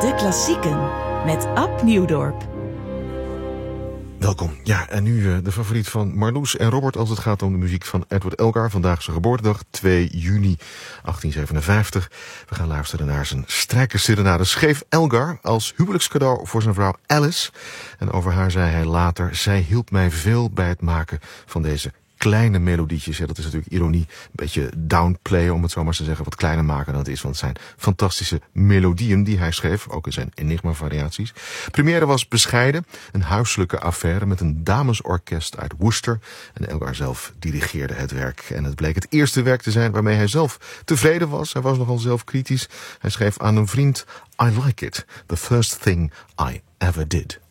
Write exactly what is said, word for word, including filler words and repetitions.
De klassieken met Ab Nieuwdorp. Welkom. Ja, en nu uh, de favoriet van Marloes en Robert als het gaat om de muziek van Edward Elgar. Vandaag zijn geboortedag, twee juni achttien zevenenvijftig. We gaan luisteren naar zijn strijkersserenade. Schreef Elgar als huwelijkscadeau voor zijn vrouw Alice. En over haar zei hij later: zij hielp mij veel bij het maken van deze kleine melodietjes. Ja, dat is natuurlijk ironie. Een beetje downplayen, om het zo maar te zeggen, wat kleiner maken dan het is. Want het zijn fantastische melodieën die hij schreef, ook in zijn Enigma-variaties. Première was bescheiden, een huiselijke affaire met een damesorkest uit Worcester. En Elgar zelf dirigeerde het werk. En het bleek het eerste werk te zijn waarmee hij zelf tevreden was. Hij was nogal zelfkritisch. Hij schreef aan een vriend: I like it, the first thing I ever did.